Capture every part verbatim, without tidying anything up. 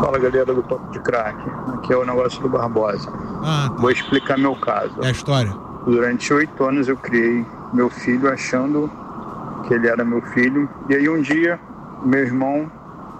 Fala, galera do Papo de Crack. Aqui é o negócio do Barbosa. Ah, Vou explicar meu caso. é a história. Durante oito anos eu criei meu filho achando que ele era meu filho. E aí um dia, meu irmão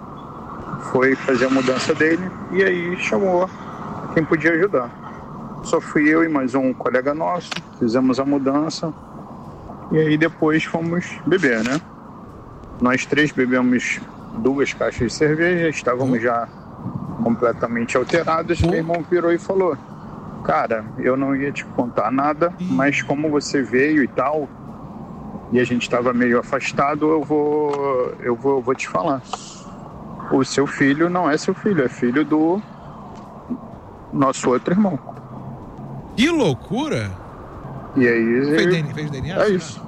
foi fazer a mudança dele e aí chamou quem podia ajudar. Só fui eu e mais um colega nosso, fizemos a mudança e aí depois fomos beber, né? Nós três bebemos duas caixas de cerveja, estávamos já completamente alterados. Meu irmão virou e falou: cara, eu não ia te contar nada, mas como você veio e tal, e a gente estava meio afastado, eu vou, eu vou, eu vou te falar. O seu filho não é seu filho, é filho do nosso outro irmão. Que loucura! E aí... Fez eu... D N A? Fez D N A? É isso.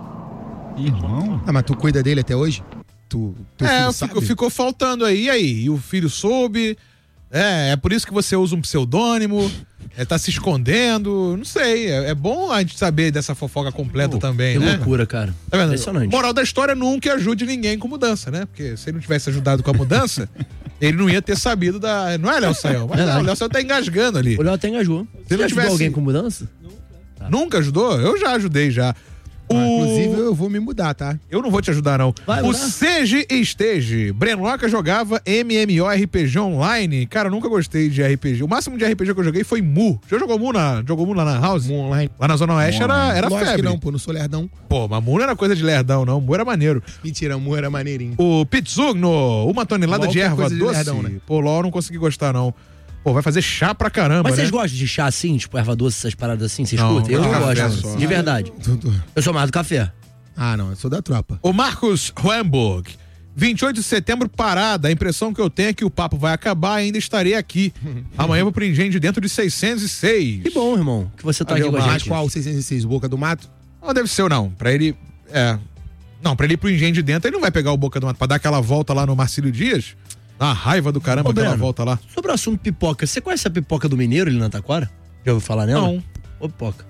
Irmão? Ah, mas tu cuida dele até hoje? Tu, teu É, filho ficou, sabe? ficou faltando aí. E aí? E o filho soube? É, é por isso que você usa um pseudônimo? É, tá se escondendo? Não sei. É, é bom a gente saber dessa fofoca completa Pô, também, que né? loucura, cara. Tá vendo? Impressionante. Moral da história, nunca ajude ninguém com mudança, né? Porque se ele não tivesse ajudado com a mudança, ele não ia ter sabido da... Não é, Léo Saião? Mas não, o Léo Saião tá engasgando ali. O Léo até engajou. Você não já ajudou tivesse- alguém com mudança? Nunca ajudou? Eu já ajudei, já. Ah, O- inclusive, eu vou me mudar, tá? Eu não vou te ajudar, não. Vai o mudar? Seja Esteja. Brenloca jogava MMORPG online. Cara, eu nunca gostei de R P G. O máximo de R P G que eu joguei foi Mu. Já jogou Mu, na, jogou Mu lá na House? Mu online. Lá na Zona Oeste era, era Lógico febre. que não, pô, não sou lerdão. Pô, mas Mu não era coisa de lerdão, não. Mu era maneiro. Mentira, Mu era maneirinho. O Pizzugno, uma tonelada LOL de que é erva coisa de doce. lerdão, né? Pô, LOL eu não consegui gostar, não. Pô, vai fazer chá pra caramba, Mas né? vocês gostam de chá assim, tipo erva doce, essas paradas assim? Vocês Não, curtem? Eu eu não café gosto, só. de verdade. Tudo. Eu sou mais do café. Ah, não, eu sou da tropa. O Marcos Hamburg. vinte e oito de setembro, parada. A impressão que eu tenho é que o papo vai acabar e ainda estarei aqui. Amanhã eu vou pro Engenho de Dentro de seiscentos e seis. Que bom, irmão, que você tá Valeu, aqui com a Mas gente. qual? seiscentos e seis, Boca do Mato? Não deve ser, não. Pra ele. É. Não, pra ele ir pro Engenho de Dentro, ele não vai pegar o Boca do Mato pra dar aquela volta lá no Marcílio Dias. Dá uma raiva do caramba Ô, aquela Breno, volta lá. Sobre o assunto pipoca, você conhece a pipoca do Mineiro ali na Taquara? Já ouviu falar nela? Não. Ô, pipoca.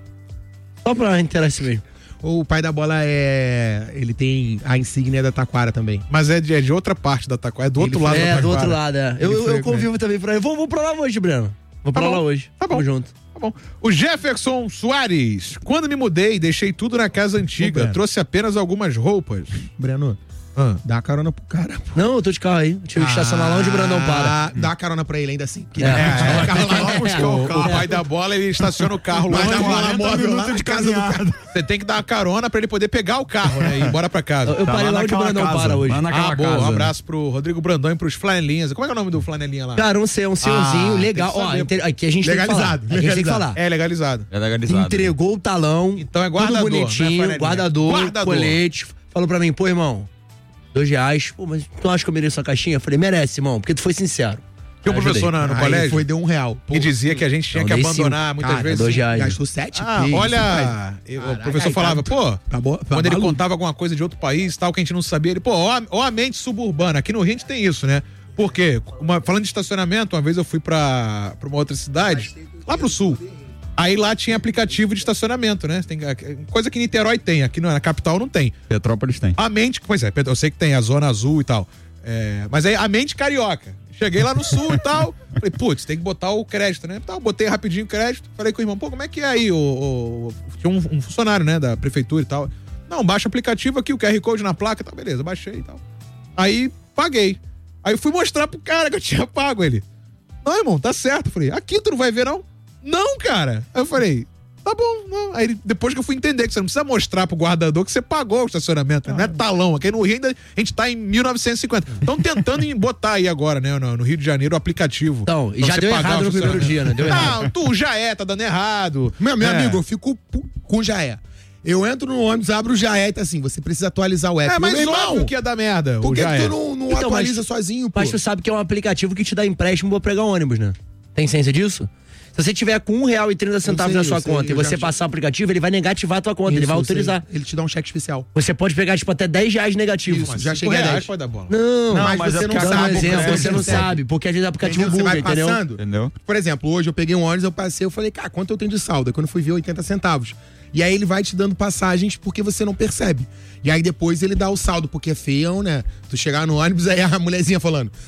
Só pra interesse mesmo. O pai da bola é. Ele tem a insígnia da Taquara também. Mas é de, é de outra parte da Taquara, é do outro Ele lado foi- da É, Taquara. do outro lado, é. Eu, Ele eu, foi, eu convivo também pra ele. Vamos, vamos pra lá hoje, Breno. Vamos pra Tá lá bom, hoje. tá bom. Tamo junto. Tá bom. O Jefferson Soares. Quando me mudei, deixei tudo na casa antiga. Breno. Trouxe apenas algumas roupas. Breno, Ah. dá a carona pro cara, pô. Não, eu tô de carro aí. Tive que estacionar lá onde o Brandão para. Ah, dá a carona pra ele ainda assim. Que É. dá. É, Carro lá, vai buscar o, carro. O pai da bola, ele estaciona o carro lá. Vai dar onde- bola móvel lá de casa do cara. Você tem que dar uma carona pra ele poder pegar o carro, né? E ir embora pra casa. Eu, eu Tá parei lá lá onde o naquela Brandão casa, para hoje. lá naquela Ah, boa. casa. Um abraço pro Rodrigo Brandão e pros flanelinhas. Como é que é o nome do flanelinha lá? Cara, um, se- um senhorzinho Ah, legal. tem que Ó, saber. inte- aqui a gente tem que falar. Legalizado, Aqui a gente tem que legalizado. falar. É legalizado. É legalizado. Entregou o talão. Então é guardador, Tudo não é bonitinho, flanelinha. guardador, Guardador. colete. Falou pra mim, pô, irmão, dois reais. Pô, mas tu acha que eu mereço uma caixinha? Eu falei, merece, irmão, porque tu foi sincero. Tinha um Ajudei. professor na- no Aí colégio foi, deu um real. Pô, que dizia que a gente tinha Não, que dei abandonar cinco. muitas Cara, vezes. dois reais. gastou sete. Ah, que olha, isso, eu- pai? o professor Caraca, falava, tá- pô, tá bo- tá quando ele maluco. contava alguma coisa de outro país, tal, que a gente não sabia, ele, pô, ó, a- ó a mente suburbana, aqui no Rio a gente tem isso, né? Porque, uma- falando de estacionamento, uma vez eu fui pra, pra uma outra cidade, lá pro sul, aí lá tinha aplicativo de estacionamento, né? Tem, coisa que Niterói tem, aqui na capital não tem. Petrópolis tem. A mente, pois é, eu sei que tem a zona azul e tal, é, mas aí a mente carioca. Cheguei lá no sul e tal, falei, putz, tem que botar o crédito, né? Então, botei rapidinho o crédito, falei com o irmão, pô, como é que é aí? O, o- tinha um, um funcionário, né, da prefeitura e tal. Não, baixa o aplicativo aqui, o Q R Code na placa e tal, beleza, baixei e tal. Aí, paguei. Aí eu fui mostrar pro cara que eu tinha pago ele. Não, irmão, tá certo. Eu falei, aqui tu não vai ver, não? Não, cara. Aí eu falei, tá bom, não. Aí ele- depois que eu fui entender que você não precisa mostrar pro guardador que você pagou o estacionamento, né? Não é talão. Aqui no Rio ainda a gente tá em mil novecentos e cinquenta. Estão tentando em botar aí agora, né, no, no Rio de Janeiro, o aplicativo. Então, e pra já você deu pagar errado o no primeiro dia, né? Deu errado. Não, tu já é, tá dando errado. Meu, meu É. amigo, eu fico pu- com Jaé. Eu entro no ônibus, abro o Jaé e tá assim, você precisa atualizar o app. É, mas Meu irmão, óbvio que ia dar merda. por o que já que é. tu não, não Então, atualiza mas- sozinho, pô? Mas tu sabe que é um aplicativo que te dá empréstimo pra pegar ônibus, né? Tem ciência disso? Se você tiver com um real e trinta centavos sei, na sua eu sei, conta e eu você já- passar o aplicativo, ele vai negativar a tua conta, ele vai Isso, eu sei. autorizar. Ele te dá um cheque especial. Você pode pegar, tipo, até dez reais negativos. Isso, Mas já cinco cheguei a reais dez. pode dar bola. Não, Não, mas, mas é você não porque dando um sabe. exemplo, porque você não consegue. sabe, porque às vezes o aplicativo Entendeu? Você buga, vai entendeu? passando. Entendeu? Por exemplo, hoje eu peguei um ônibus, eu passei, eu falei, cara, quanto eu tenho de saldo? Aí quando eu fui ver, oitenta centavos. E aí ele vai te dando passagens porque você não percebe. E aí depois ele dá o saldo, porque é feião, né? Tu chegar no ônibus, aí a mulherzinha falando,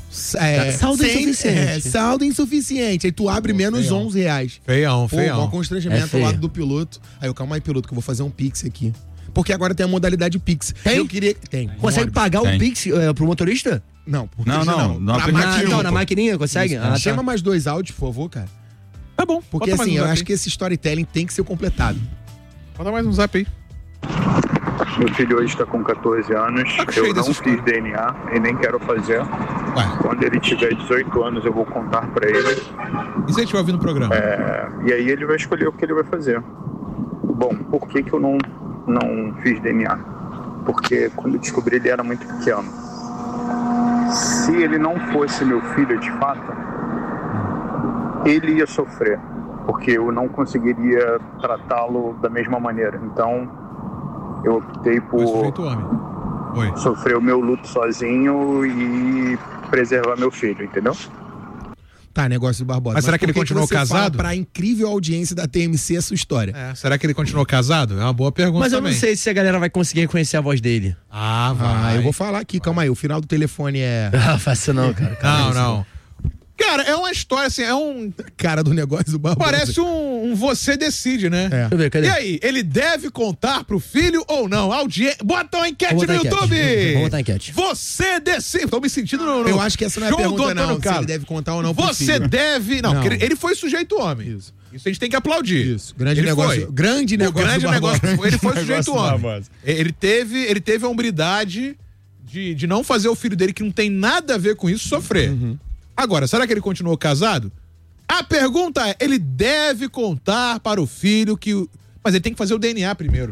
É, Saldo sem- insuficiente. É, saldo insuficiente. Aí tu abre menos feião. onze reais. Feião, Pô, feião. maior constrangimento É ao feio. lado do piloto. Aí eu, calma aí, piloto, que eu vou fazer um Pix aqui. Porque agora tem a modalidade Pix. Tem? Eu queria... Tem. Consegue ônibus. pagar o Tem. Pix é, pro motorista? Não, por Não, Pix não, no Pra aplicativo. Ah, maquininha, então, na pô. maquininha, consegue? Isso. Ah, tá. Chama mais dois áudios, por favor, cara. Tá bom. Porque bota mais assim, um eu zap acho aí. que esse storytelling tem que ser completado. Manda mais um zap aí. Meu filho hoje está com catorze anos, Tá cheio eu não dessa fiz D N A e nem quero fazer. Ué, Quando ele tiver dezoito anos eu vou contar para ele, e se ele estiver ouvindo o programa? é, e aí ele vai escolher o que ele vai fazer. Bom, por que que eu não, não fiz D N A? Porque quando eu descobri ele era muito pequeno. Se ele não fosse meu filho de fato, ele ia sofrer, porque eu não conseguiria tratá-lo da mesma maneira. Então, eu optei Foi sujeito por homem. Oi. sofrer o meu luto sozinho e preservar meu filho, entendeu? Tá, negócio do Barbosa. Mas será que ele por continuou você fala casado? Pra incrível audiência da T M C a sua história. É, será que ele continuou casado? É uma boa pergunta Mas eu também. não sei se a galera vai conseguir reconhecer a voz dele. Ah, Ah, vai. eu vou falar aqui, calma aí. O final do telefone é. Ah, faça não, cara. Não, não. Cara, é uma história assim, é um... Cara do negócio do Barbosa. Parece um, um você decide, né? É. Deixa eu ver, cadê? E aí, ele deve contar pro filho ou não? Audiência... Bota uma enquete Vou no botar enquete. YouTube! Vou botar enquete. Você decide... Tô me sentindo no... no Eu acho que essa não é a show do pergunta, Antônio não. Se Carlos. ele deve contar ou não pro Você filho. deve... Não, Não. porque ele, ele foi sujeito homem. Isso. Isso a gente tem que aplaudir. Isso. Grande Ele negócio. foi. Grande O negócio. grande do Barbosa. negócio, ele foi sujeito Negócio do homem. Barbosa. Ele teve, ele teve a hombridade de, de não fazer o filho dele, que não tem nada a ver com isso, sofrer. Uhum. Agora, será que ele continuou casado? A pergunta é, ele deve contar para o filho que... o- Mas ele tem que fazer o D N A primeiro.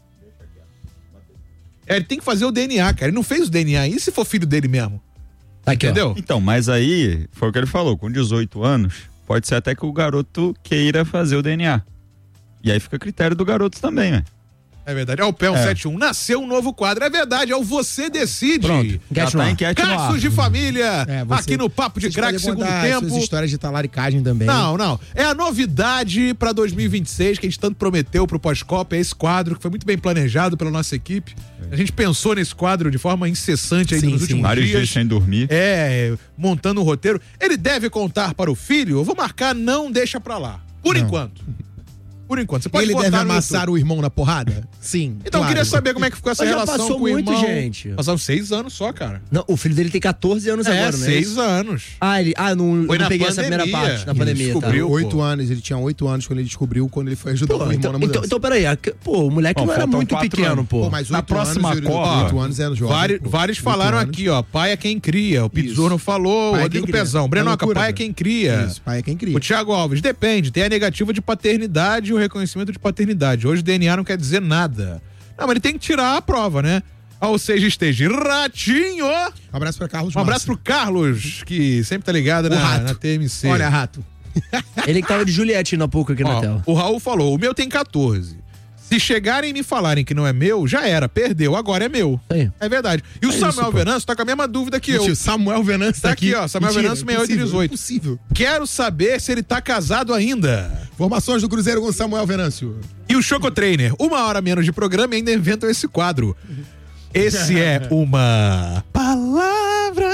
É, ele tem que fazer o D N A, cara. Ele não fez o D N A. E se for filho dele mesmo? Tá aqui, ó. Entendeu? Então, mas aí, foi o que ele falou, com dezoito anos, pode ser até que o garoto queira fazer o D N A. E aí fica a critério do garoto também, né? É verdade. É o Pé um sete um. Nasceu um novo quadro. É verdade. É o Você Decide. Pronto. Já Enquete no tá ar. enquete no ar. Casos de família. É, você- aqui no Papo de Vocês Craque podem Segundo contar Tempo. Suas histórias de talaricagem também. Não, não. É a novidade pra dois mil e vinte e seis que a gente tanto prometeu pro pós-copa. É esse quadro que foi muito bem planejado pela nossa equipe. A gente pensou nesse quadro de forma incessante aí Sim, nos sim. últimos Vários dias dias. sem dormir. É, montando o roteiro. Ele deve contar para o filho? Eu vou marcar, não deixa pra lá. Por Não. enquanto. Por enquanto. Você pode Ele botar deve no amassar YouTube. o irmão na porrada? Sim. Então eu claro. queria saber como é que ficou essa Mas já relação passou com o muito, irmão. gente. Passaram seis anos só, cara. Não, o filho dele tem catorze anos É, agora, né? seis anos. Ah, ele, ah não, Foi eu não na peguei essa primeira pandemia. parte, na Ele pandemia, tá? descobriu. pô. Oito anos, ele tinha oito anos quando ele descobriu, quando ele foi ajudar Pô, o irmão então, na mudança. então, então, peraí, a- pô, o moleque Bom, não era faltam muito quatro pequeno, anos. pô. Pô, mas Na oito próxima anos, ele- Copa- oito anos é jovem. Vários, pô. vários Oito falaram anos. aqui, ó. Pai é quem cria. O Pizzorno falou, Pai é Rodrigo quem cria. Pezão. É Brenoca, loucura, pai é né? quem cria. Isso, pai é quem cria. O Thiago Alves, depende. Tem a negativa de paternidade e o reconhecimento de paternidade. Hoje o D N A não quer dizer nada. Não, mas ele tem que tirar a prova, né? Ah, ou seja, esteja Ratinho. Um abraço pra Carlos Um abraço pro Carlos, que sempre tá ligado O na, rato. na T M C. Olha, rato. Ele que tava de Juliette ainda há pouco aqui na Ó, tela. o Raul falou, o meu tem catorze. Se chegarem e me falarem que não é meu, já era, perdeu, agora é meu. Aí. É verdade. E o É isso, Samuel pô. Venâncio tá com a mesma dúvida que eu. Mentira, Samuel Venâncio Tá tá aqui, ó, Samuel Mentira, Venâncio, sessenta e oito e impossível, dezoito. Impossível. Quero saber se ele tá casado ainda. Informações do Cruzeiro com Samuel Venâncio. E o Choco Trainer, uma hora menos de programa e ainda inventam esse quadro. Esse é uma palavra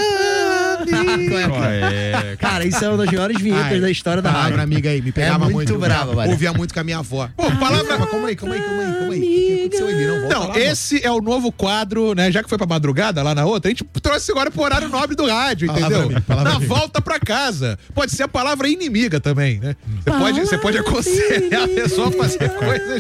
amiga. É, Cara, isso é uma das maiores vinhetas Ai, da história da palavra rádio. amiga aí, me pegava É muito. muito brava, eu velho. Ouvia muito com a minha avó. Pô, palavra... Mas calma aí, calma aí, calma aí, calma aí. O que aconteceu aí? Não, volta Não, lá, esse é o novo quadro, né? Já que foi pra madrugada lá na outra, a gente trouxe agora pro horário nobre do rádio, Palavra entendeu? amiga, palavra na amiga. volta pra casa. Pode ser a palavra inimiga também, né? Você pode, você pode aconselhar a pessoa a fazer coisas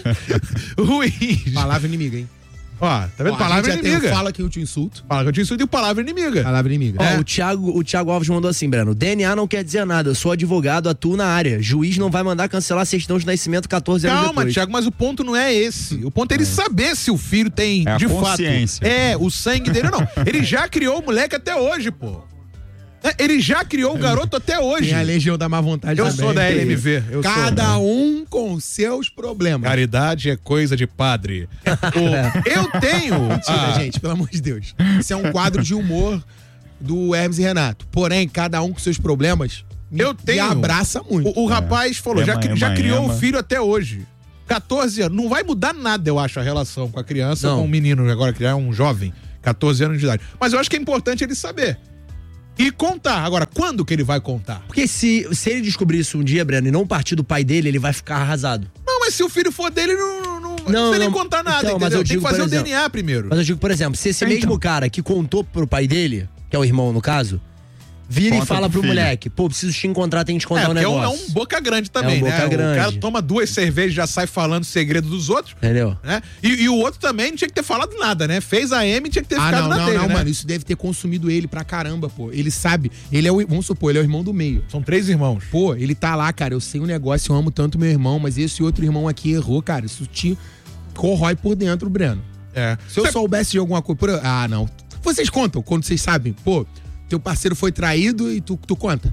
ruins. Palavra inimiga, hein? Ó, tá vendo? Ó, a palavra gente já tem o inimiga. Fala que eu te insulto. Fala que eu te insulto e palavra inimiga. Palavra inimiga. Ó, É. o, Thiago, o Thiago Alves mandou assim, Breno. D N A não quer dizer nada. Eu sou advogado, atuo na área. Juiz não vai mandar cancelar a certidão de nascimento catorze anos Calma, depois. Thiago, mas o ponto não é esse. O ponto é ele saber se o filho tem, É a de fato, consciência. é o sangue dele ou não. Ele já criou o moleque até hoje, pô. É, Ele já criou o garoto até hoje. Tem a legião da má vontade Eu também. sou da L M V. Eu Cada sou, né? um com seus problemas. Caridade é coisa de padre. O- eu tenho. Mentira, ah, gente, pelo amor de Deus. Isso é um quadro de humor do Hermes e Renato. Porém, cada um com seus problemas. me- Eu tenho. Me abraça muito. O, o rapaz falou, Ema, já, cri- ema, já criou ema. o filho até hoje. catorze anos. Não vai mudar nada, eu acho, a relação com a criança, Não. com o menino, agora que já é um jovem, catorze anos de idade. Mas eu acho que é importante ele saber. e contar. Agora, quando que ele vai contar? Porque se, se ele descobrir isso um dia, Breno, e não partir do pai dele, ele vai ficar arrasado. Não, mas se o filho for dele, não, não, não, Não, não precisa nem não. contar nada, Então, mas entendeu? eu Tem digo, que fazer por o exemplo- D N A primeiro. Mas eu digo, por exemplo, se esse Então. mesmo cara que contou pro pai dele, que é o irmão no caso, vira Conta e fala pro pro filho. moleque, pô, preciso te encontrar, tem que te contar É, um porque é um, é negócio. um boca grande também, É um boca né? grande. O cara toma duas cervejas e já sai falando segredo dos outros, Entendeu? né? E, e o outro também não tinha que ter falado nada, né? Fez a M e tinha que ter Ah, ficado não, na não, dele, não, né? mano. Isso deve ter consumido ele pra caramba, pô. Ele sabe. Ele é o. Vamos supor, ele é o irmão do meio. São três irmãos. Pô, ele tá lá, cara. Eu sei um negócio, eu amo tanto meu irmão, mas esse outro irmão aqui errou, cara. Isso te corrói por dentro, Breno. É. Se eu Cê- soubesse de alguma coisa. por- Ah, não. Vocês contam quando vocês sabem, pô, teu parceiro foi traído e tu, tu conta.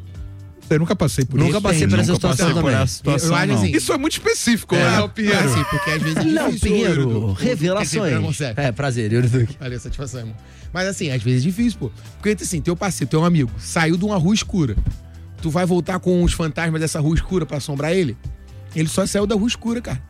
Eu nunca passei por Nunca isso. passei por essa Nunca situação passei por também. essa situação, Eu acho não. assim, Isso é muito específico, É, né, o Pinheiro? é assim, porque às vezes é Não, difícil. Pinheiro, Yuri, do- revelações. Quer dizer, não consegue. É, prazer, Yuri Duque. Valeu, satisfação, irmão. Mas assim, às vezes é difícil, pô. Porque assim, teu parceiro, teu amigo, saiu de uma rua escura. Tu vai voltar com os fantasmas dessa rua escura pra assombrar ele? Ele só saiu da rua escura, cara.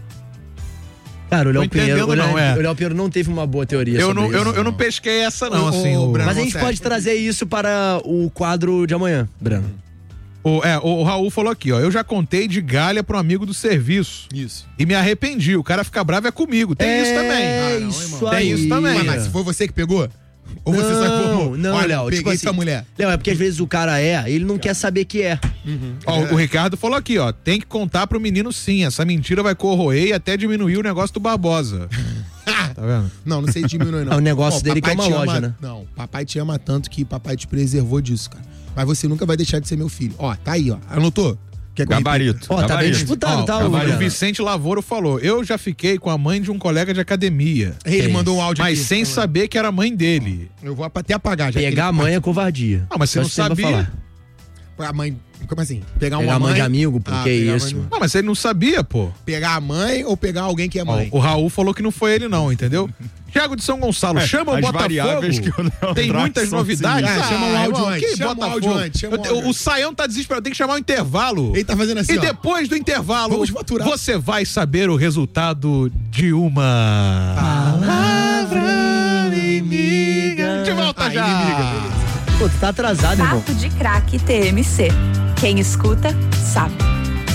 Cara, o Léo Tô Pinheiro, entendendo o Léo, não, é. o Léo Pinheiro não teve uma boa teoria Eu sobre não, eu, isso. não, eu não pesquei essa, não, Ô, assim. ô, o... Breno, Mas a gente consegue. pode trazer isso para o quadro de amanhã, Breno. O, é, o Raul falou aqui, ó. Eu já contei de galha pro amigo do serviço. Isso. E me arrependi. O cara fica bravo é comigo. Tem isso também. É Ah, não, isso irmão. aí. Tem isso também. Mas, mas se foi você que pegou? Ou você Não, só informou? não, Olha, Léo, peguei tipo assim- essa mulher. Léo, é porque às vezes o cara é, ele não quer saber que é. Ó, o Ricardo falou aqui, ó. Tem que contar pro menino sim. Essa mentira vai corroer e até diminuir o negócio do Barbosa. Tá vendo? Não, não sei diminuir, não. É o negócio Ó, dele que é papai uma te loja, ama- né? Não, papai te ama tanto que papai te preservou disso, cara. Mas você nunca vai deixar de ser meu filho. Ó, tá aí, ó. Anotou? Quer que eu Gabarito. repita? Ó, tá bem Gabarito. disputado, Ó, tá, o Breno? Vicente Lavoro falou: eu já fiquei com a mãe de um colega de academia, Ele É mandou um áudio mas aqui. sem saber que era a mãe dele. Eu vou até apagar já. Pegar a mãe é covardia. Ah, mas você Só não isso que ele vai sabia? falar. A mãe. Como assim? Pegar, Pegar uma a mãe mãe de amigo, pô, Ah, que pegar a isso? mãe de- Ah, mas ele não sabia, pô. Pegar a mãe ou pegar alguém que é Ó, mãe? o Raul falou que não foi ele, não, entendeu? Thiago de São Gonçalo, É, chama o as Botafogo. variáveis que o Léo Tem traz muitas são novidades. seguintes. Ah, chama o áudio irmão, antes, que chama o Botafogo? áudio antes, chama o Eu- áudio o Saião tá desesperado, tem que chamar o intervalo. Ele tá fazendo assim, E ó. depois do intervalo, Vamos faturar. você vai saber o resultado de uma palavra inimiga. A gente volta Ah, já. inimiga, Pô, tu tá atrasado, irmão. Papo de Craque T M C. Quem escuta, sabe.